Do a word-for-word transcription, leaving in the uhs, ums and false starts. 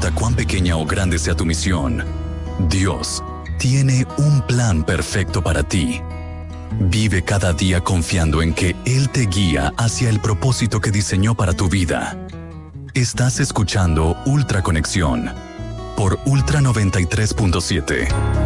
importa cuán pequeña o grande sea tu misión, Dios tiene un plan perfecto para ti. Vive cada día confiando en que Él te guía hacia el propósito que diseñó para tu vida. Estás escuchando Ultra Conexión por Ultra noventa y tres punto siete.